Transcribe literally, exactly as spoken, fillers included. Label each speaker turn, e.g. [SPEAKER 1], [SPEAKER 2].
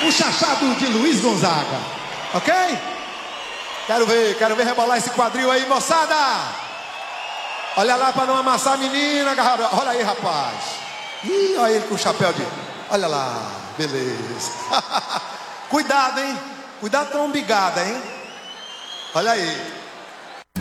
[SPEAKER 1] o chachado de Luiz Gonzaga. Ok? Quero ver, quero ver rebolar esse quadril aí, moçada. Olha lá pra não amassar a menina. Olha aí, rapaz. Ih, olha ele com o chapéu de... Olha lá, beleza. Cuidado, hein? Cuidado com a umbigada, hein? Olha aí.